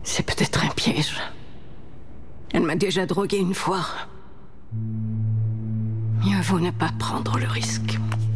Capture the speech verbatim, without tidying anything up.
C'est peut-être un piège. Elle m'a déjà drogué une fois. Mieux vaut ne pas prendre le risque.